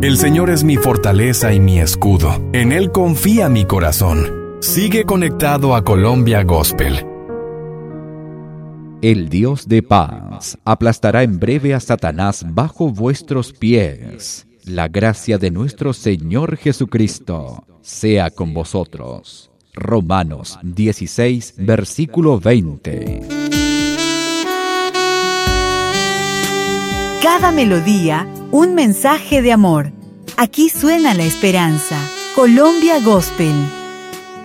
El Señor es mi fortaleza y mi escudo. En Él confía mi corazón. Sigue conectado a Colombia Gospel. El Dios de paz aplastará en breve a Satanás bajo vuestros pies. La gracia de nuestro Señor Jesucristo sea con vosotros. Romanos 16, versículo 20. Cada melodía, un mensaje de amor. Aquí suena la esperanza. Colombia Gospel.